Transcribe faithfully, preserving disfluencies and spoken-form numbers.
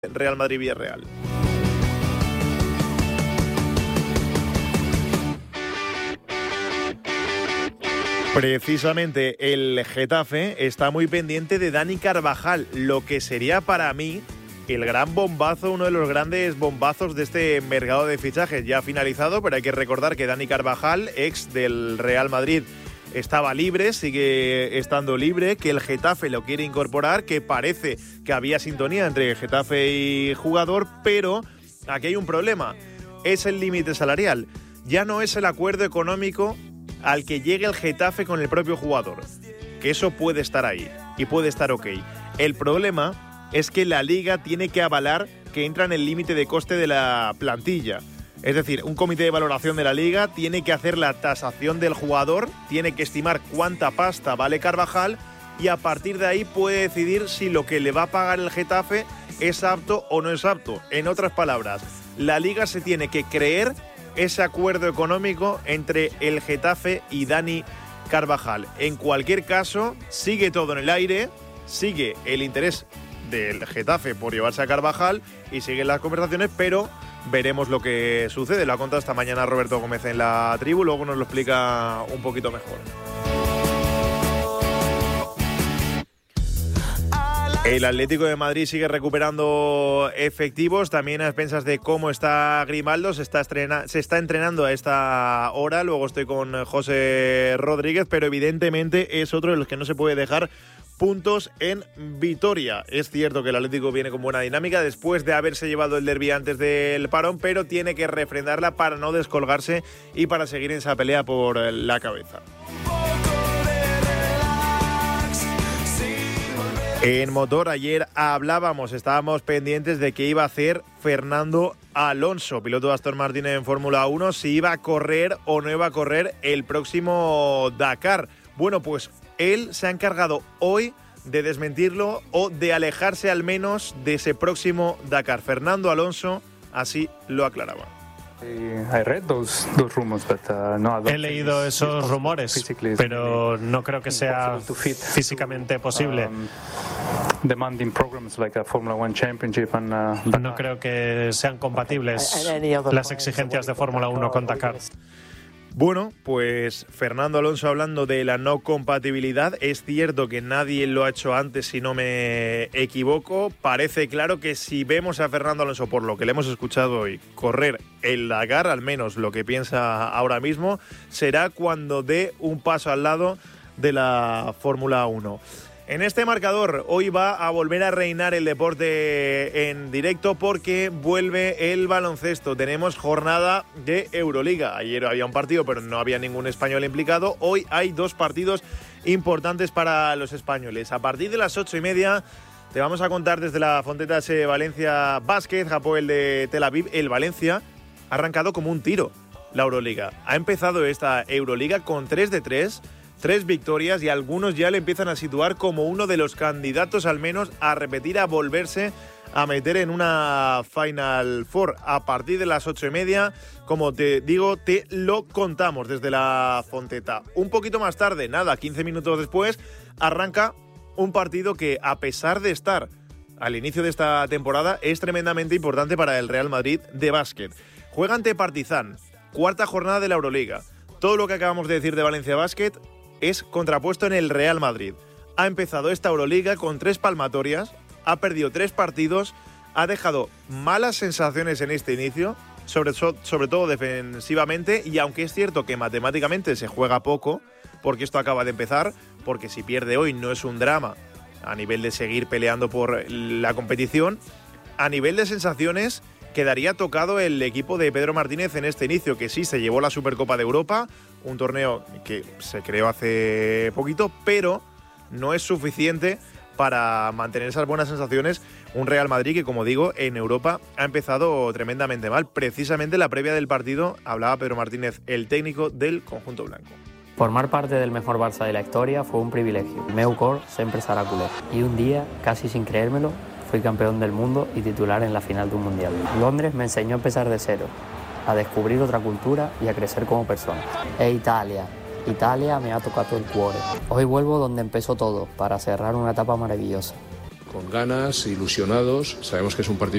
Real Madrid-Villarreal. Precisamente el Getafe está muy pendiente de Dani Carvajal, lo que sería para mí el gran bombazo, uno de los grandes bombazos de este mercado de fichajes. Ya ha finalizado, pero hay que recordar que Dani Carvajal, ex del Real Madrid, estaba libre, sigue estando libre, que el Getafe lo quiere incorporar, que parece que había sintonía entre Getafe y jugador, pero aquí hay un problema, es el límite salarial. Ya no es el acuerdo económico al que llegue el Getafe con el propio jugador, que eso puede estar ahí y puede estar ok. El problema es que la Liga tiene que avalar que entra en el límite de coste de la plantilla. Es decir, un comité de valoración de la Liga tiene que hacer la tasación del jugador, tiene que estimar cuánta pasta vale Carvajal y a partir de ahí puede decidir si lo que le va a pagar el Getafe es apto o no es apto. En otras palabras, la Liga se tiene que creer ese acuerdo económico entre el Getafe y Dani Carvajal. En cualquier caso, sigue todo en el aire, sigue el interés del Getafe por llevarse a Carvajal y siguen las conversaciones, pero veremos lo que sucede. Lo ha contado esta mañana Roberto Gómez en la tribu, luego nos lo explica un poquito mejor. El Atlético de Madrid sigue recuperando efectivos, también a expensas de cómo está Grimaldo. Se está, estrena, se está entrenando a esta hora, luego estoy con José Rodríguez, pero evidentemente es otro de los que no se puede dejar puntos en Vitoria. Es cierto que el Atlético viene con buena dinámica después de haberse llevado el derbi antes del parón, pero tiene que refrendarla para no descolgarse y para seguir en esa pelea por la cabeza. En motor, ayer hablábamos, estábamos pendientes de qué iba a hacer Fernando Alonso, piloto de Aston Martin en Fórmula uno, si iba a correr o no iba a correr el próximo Dakar. Bueno, pues él se ha encargado hoy de desmentirlo o de alejarse al menos de ese próximo Dakar. Fernando Alonso así lo aclaraba. He leído esos rumores, pero no creo que sea físicamente posible. No creo que sean compatibles las exigencias de Fórmula uno con Dakar. Bueno, pues Fernando Alonso hablando de la no compatibilidad. Es cierto que nadie lo ha hecho antes, si no me equivoco. Parece claro que si vemos a Fernando Alonso, por lo que le hemos escuchado hoy, correr el Dakar, al menos lo que piensa ahora mismo, será cuando dé un paso al lado de la Fórmula uno. En este marcador, hoy va a volver a reinar el deporte en directo porque vuelve el baloncesto. Tenemos jornada de Euroliga. Ayer había un partido, pero no había ningún español implicado. Hoy hay dos partidos importantes para los españoles. A partir de las ocho y media te vamos a contar desde la Fonteta ese Valencia Basket, Hapoel de Tel Aviv. El Valencia ha arrancado como un tiro la Euroliga. Ha empezado esta Euroliga con tres de tres. Tres victorias y algunos ya le empiezan a situar como uno de los candidatos al menos a repetir, a volverse a meter en una Final Four. A partir de las ocho y media, como te digo, te lo contamos desde la Fonteta. Un poquito más tarde, nada, quince minutos después, arranca un partido que, a pesar de estar al inicio de esta temporada, es tremendamente importante para el Real Madrid de básquet. Juega ante Partizan, cuarta jornada de la Euroliga. Todo lo que acabamos de decir de Valencia Basket es contrapuesto en el Real Madrid. Ha empezado esta Euroliga con tres palmatorias, ha perdido tres partidos, ha dejado malas sensaciones en este inicio, sobre, sobre todo defensivamente, y aunque es cierto que matemáticamente se juega poco, porque esto acaba de empezar, porque si pierde hoy no es un drama a nivel de seguir peleando por la competición, a nivel de sensaciones quedaría tocado el equipo de Pedro Martínez en este inicio, que sí se llevó la Supercopa de Europa, un torneo que se creó hace poquito, pero no es suficiente para mantener esas buenas sensaciones. Un Real Madrid que, como digo, en Europa ha empezado tremendamente mal. Precisamente en la previa del partido hablaba Pedro Martínez, el técnico del conjunto blanco. Formar parte del mejor Barça de la historia fue un privilegio. Meu cor sempre serà culé. Y un día, casi sin creérmelo, fui campeón del mundo y titular en la final de un mundial. Londres me enseñó a empezar de cero, a descubrir otra cultura y a crecer como persona. E Italia, Italia me ha tocado el cuore. Hoy vuelvo donde empezó todo, para cerrar una etapa maravillosa. con ganas, ilusionados. Sabemos que es un partido